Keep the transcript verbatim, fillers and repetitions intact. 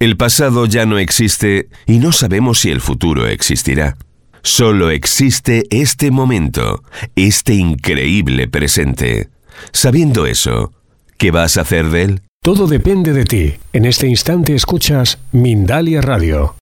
El pasado ya no existe y no sabemos si el futuro existirá. Solo existe este momento, este increíble presente. Sabiendo eso, ¿qué vas a hacer de él? Todo depende de ti. En este instante escuchas Mindalia Radio.